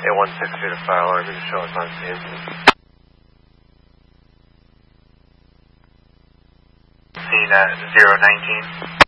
816 to fire alarm, you can show us on scene. Scene at 019.